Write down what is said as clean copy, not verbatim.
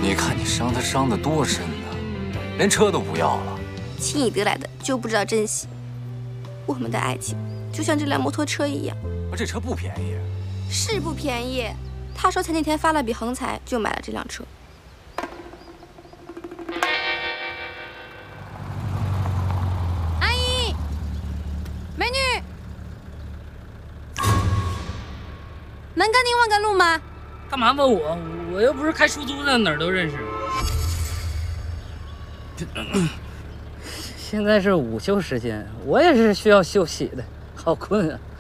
你看你伤他伤得多深呢，连车都不要了。 轻易得来的就不知道珍惜。我们的爱情就像这辆摩托车一样， 这车不便宜， 是不便宜。他说才那天发了笔横财就买了这辆车。阿姨，美女，能跟您问个路吗？ 干嘛问我？我又不是开出租的，哪儿都认识。现在是午休时间，我也是需要休息的，好困啊。